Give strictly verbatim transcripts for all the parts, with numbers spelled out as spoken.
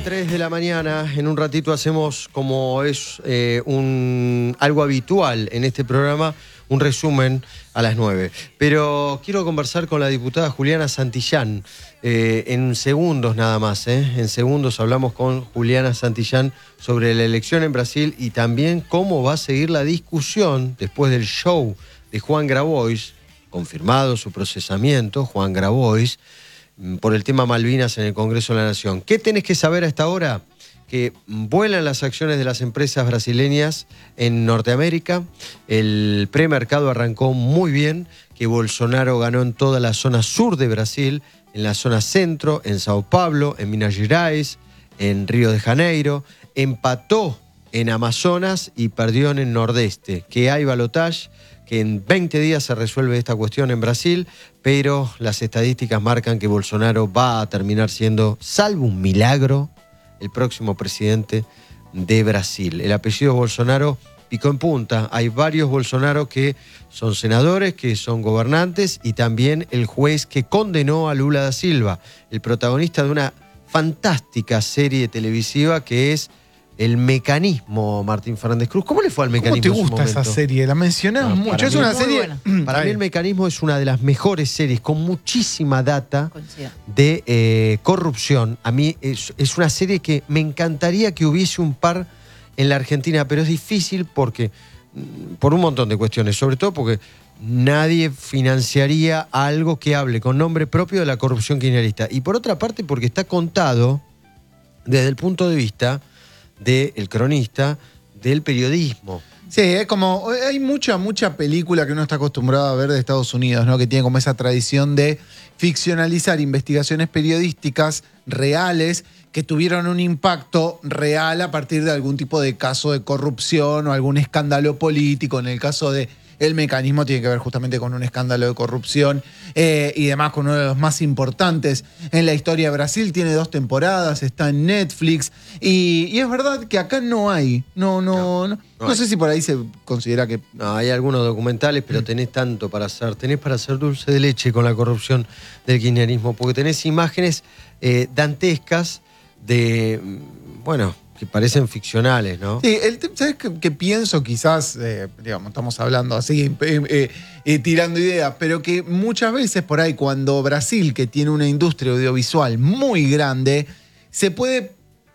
tres de la mañana. En un ratito hacemos, como es eh, un, algo habitual en este programa, un resumen a las nueve. Pero quiero conversar con la diputada Juliana Santillán. Eh, en segundos nada más, ¿eh? En segundos hablamos con Juliana Santillán sobre la elección en Brasil y también cómo va a seguir la discusión después del show de Juan Grabois, confirmado su procesamiento, Juan Grabois, por el tema Malvinas en el Congreso de la Nación. ¿Qué tenés que saber a esta hora? Que vuelan las acciones de las empresas brasileñas en Norteamérica. El premercado arrancó muy bien, que Bolsonaro ganó en toda la zona sur de Brasil, en la zona centro, en Sao Paulo, en Minas Gerais, en Río de Janeiro. Empató en Amazonas y perdió en el Nordeste. Que hay balotaje, que en veinte días se resuelve esta cuestión en Brasil, pero las estadísticas marcan que Bolsonaro va a terminar siendo, salvo un milagro, el próximo presidente de Brasil. El apellido Bolsonaro picó en punta. Hay varios Bolsonaro que son senadores, que son gobernantes, y también el juez que condenó a Lula da Silva, el protagonista de una fantástica serie televisiva que es El Mecanismo, Martín Fernández Cruz. ¿Cómo le fue al Mecanismo? ¿Cómo te gusta esa serie? La mencionás no, mucho. Es una serie... Buena. Para mí El Mecanismo es una de las mejores series, con muchísima data de eh, corrupción. A mí es, es una serie que me encantaría que hubiese un par en la Argentina, pero es difícil porque por un montón de cuestiones, sobre todo porque nadie financiaría algo que hable con nombre propio de la corrupción kirchnerista. Y por otra parte porque está contado desde el punto de vista del cronista, del periodismo. Sí, es como, hay mucha, mucha película que uno está acostumbrado a ver de Estados Unidos, ¿no? Que tiene como esa tradición de ficcionalizar investigaciones periodísticas reales que tuvieron un impacto real a partir de algún tipo de caso de corrupción o algún escándalo político. En el caso de El Mecanismo tiene que ver justamente con un escándalo de corrupción eh, y demás, con uno de los más importantes en la historia de Brasil. Tiene dos temporadas, está en Netflix y, y es verdad que acá no hay. No, no, no, no, no, no sé si por ahí se considera que... No, hay algunos documentales, pero tenés tanto para hacer. Tenés para hacer dulce de leche con la corrupción del kirchnerismo, porque tenés imágenes eh, dantescas de, bueno, que parecen ficcionales, ¿no? Sí, el, ¿sabes qué, qué pienso? Quizás, eh, digamos, estamos hablando así, eh, eh, eh, tirando ideas, pero que muchas veces por ahí cuando Brasil, que tiene una industria audiovisual muy grande, se puede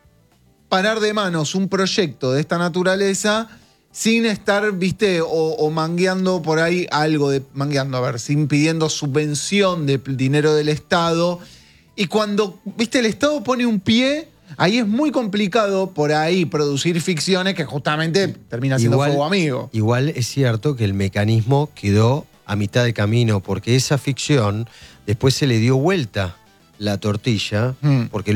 parar de manos un proyecto de esta naturaleza sin estar, viste, o, o mangueando por ahí algo de, mangueando, a ver, sin pidiendo subvención de dinero del Estado. Y cuando, viste, el Estado pone un pie... Ahí es muy complicado por ahí producir ficciones que justamente termina siendo igual, fuego amigo. Igual es cierto que El Mecanismo quedó a mitad de camino, porque esa ficción después se le dio vuelta la tortilla, mm. porque